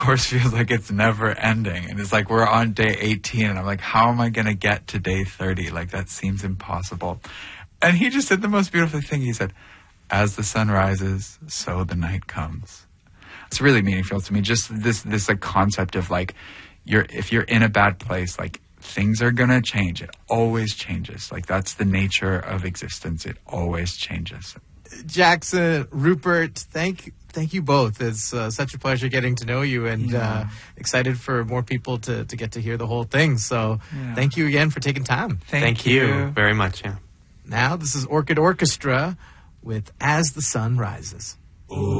course feels like it's never ending. And it's like we're on day 18 and I'm like, how am I going to get to day 30? Like that seems impossible. And he just said the most beautiful thing. He said, as the sun rises, so the night comes. It's really meaningful to me. Just this like concept of like, if you're in a bad place, like things are going to change. It always changes. Like that's the nature of existence. It always changes. Jackson, Rupert, thank you both. It's such a pleasure getting to know you, and excited for more people to get to hear the whole thing. So thank you again for taking time. Thank you very much. Yeah. Now, this is Orchid Orchestra with As the Sun Rises.